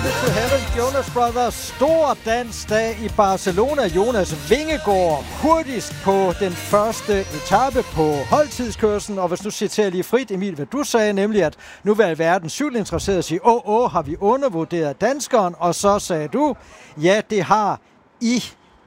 To Heaven, Jonas Brothers, stor dansdag i Barcelona. Jonas Vingegaard hurtigst på den første etape på holdtidskørslen. Og hvis du citerer lige frit, Emil, hvad du sagde, nemlig at nu vil verden cykelinteresseret sige, har vi undervurderet danskeren? Og så sagde du, ja, det har I.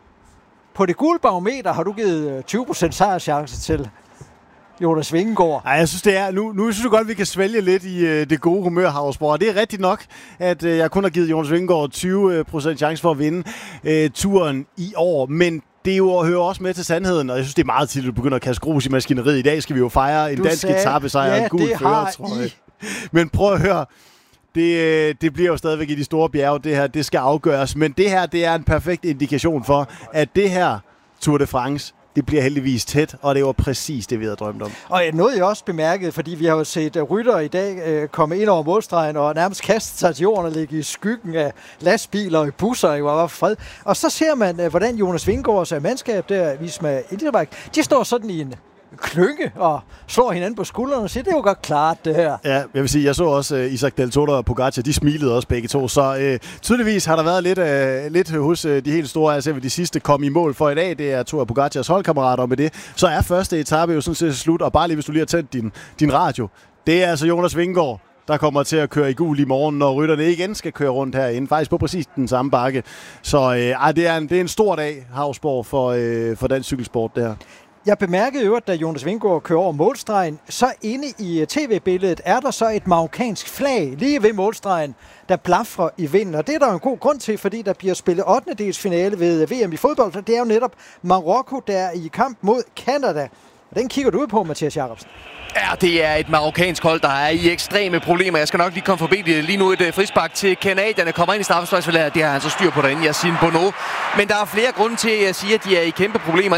På det gule barometer har du givet 20% sejrschance til Jonas Vingegaard. Ej, jeg synes, det er... Nu synes jeg godt, vi kan svælge lidt i det gode humør, Havsborg. Det er rigtigt nok, at jeg kun har givet Jonas Vingegaard 20% chance for at vinde turen i år. Men det hører også med til sandheden, og jeg synes, det er meget tidligt at begynde at kaste grus i maskineriet. I dag skal vi jo fejre en dansk etapesejr og en gul førertrøje. Men prøv at høre. Det bliver jo stadigvæk i de store bjerge, det her. Det skal afgøres. Men det her, det er en perfekt indikation for, at det her Tour de France, det bliver heldigvis tæt, og det var præcis det, vi havde drømt om. Og noget jeg også bemærket, fordi vi har jo set ryttere i dag komme ind over målstregen og nærmest kaste sig til jorden og ligge i skyggen af lastbiler og busser, og var fred. Og så ser man, hvordan Jonas Vingegaards mandskab der, Visma Intermark, de står sådan i en klynge og slår hinanden på skuldrene og siger, det er jo godt klart, det her. Ja, jeg vil sige, jeg så også Isaac Del Toro og Pogacar, de smilede også begge to, så tydeligvis har der været lidt hos de helt store, altså de sidste kom i mål for i dag, det er to af Pogacars holdkammerater, og med det, så er første etape jo sådan set slut, og bare lige hvis du lige har tændt din radio, det er altså Jonas Vingegaard, der kommer til at køre i gul i morgen, når rytterne igen skal køre rundt herinde, faktisk på præcis den samme bakke. Så det er en stor dag, Havsborg, for dansk cykelsport der. Jeg bemærkede jo, at da Jonas Vingegaard kører over målstregen, så inde i tv-billedet er der så et marokkansk flag lige ved målstregen, der blafrer i vinden. Og det er der jo en god grund til, fordi der bliver spillet 8. finale ved VM i fodbold. Så det er jo netop Marokko, der er i kamp mod Canada. Og den kigger du ud på, Mathias Jacobsen. Ja, det er et marokkansk hold, der er i ekstreme problemer. Jeg skal nok lige komme forbi det. Lige nu et frispark til canadierne. Kommer ind i straffesparksfeltet. Det har han så styr på derinde, Yassine Bono. Men der er flere grunde til, at jeg siger, at de er i kæmpe problemer.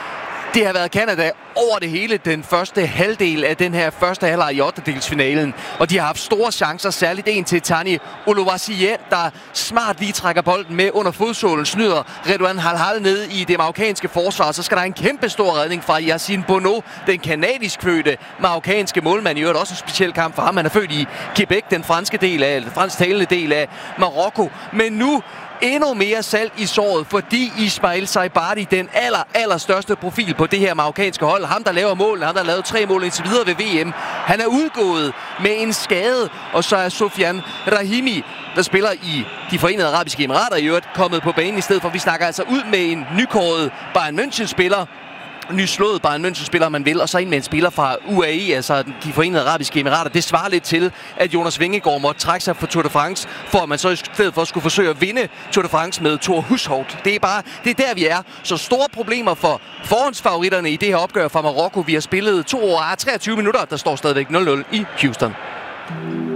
Det har været Canada over det hele den første halvdel af den her første halvleg i 8-delsfinalen. Og de har haft store chancer, særligt en til Tani Oluwaseyen, der smart lige trækker bolden med under fodsålen, snyder Redouane Halhal ned i det marokkanske forsvar. Så skal der en kæmpe stor redning fra Yassine Bono, den kanadisk fødte marokkanske målmand. I øvrigt også en speciel kamp for ham. Han er født i Quebec, den fransktalende del af Marokko. Men nu endnu mere salt i såret, fordi Ismail Saibari, den allerstørste profil på det her marokkanske hold, ham der laver målene, ham der har lavet 3 mål indtil videre ved VM, han er udgået med en skade, og så er Sofian Rahimi, der spiller i de Forenede Arabiske Emirater i øvrigt, kommet på banen i stedet for. Vi snakker altså ud med en nykåret Bayern München-spiller, nyslået Bayern München-spiller, man vil, og så en med en spiller fra UAE, altså de Forenede Arabiske Emirater. Det svarer lidt til, at Jonas Vingegaard måtte trække sig fra Tour de France, for at man så i stedet for skulle forsøge at vinde Tour de France med Thor Hushovd. Det er der, vi er. Så store problemer for forhåndsfavoritterne i det her opgør fra Marokko. Vi har spillet 23 minutter, der står stadigvæk 0-0 i Houston.